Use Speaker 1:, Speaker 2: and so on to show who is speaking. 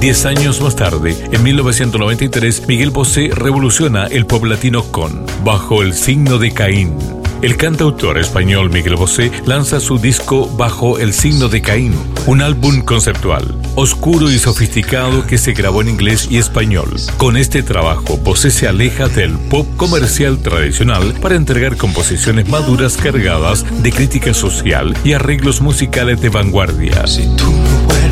Speaker 1: 10 años más tarde, en 1993, Miguel Bosé revoluciona el pop latino con Bajo el signo de Caín. El cantautor español Miguel Bosé lanza su disco Bajo el signo de Caín, un álbum conceptual, oscuro y sofisticado que se grabó en inglés y español. Con este trabajo, Bosé se aleja del pop comercial tradicional para entregar composiciones maduras cargadas de crítica social y arreglos musicales de vanguardia.